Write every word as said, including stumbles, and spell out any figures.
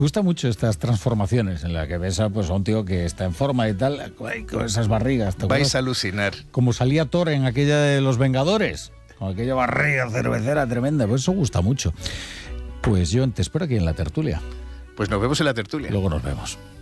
Me gusta mucho estas transformaciones en las que ves a, pues, a un tío que está en forma y tal, con esas barrigas. ¿Te Vais acuerdas? a alucinar. Como salía Thor en aquella de Los Vengadores, con aquella barriga cervecera tremenda, pues eso gusta mucho. Pues yo te espero aquí en la tertulia. Pues nos vemos en la tertulia. Luego nos vemos.